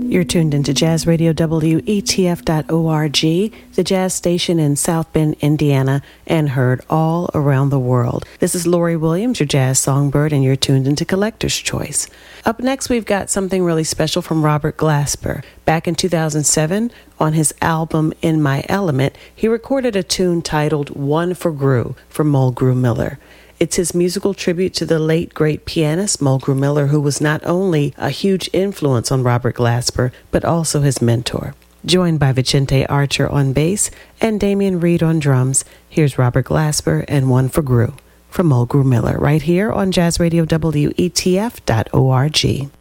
You're tuned into Jazz Radio WETF.org, the jazz station in South Bend, Indiana, and heard all around the world. This is Lori Williams, your jazz songbird, and you're tuned into Collector's Choice. Up next, we've got something really special from Robert Glasper. Back in 2007, on his album In My Element, he recorded a tune titled One for Gru from Mulgrew Miller. It's his musical tribute to the late, great pianist Mulgrew Miller, who was not only a huge influence on Robert Glasper, but also his mentor. Joined by Vicente Archer on bass and Damian Reed on drums, here's Robert Glasper and One for Gru from Mulgrew Miller, right here on Jazz Radio WETF.org.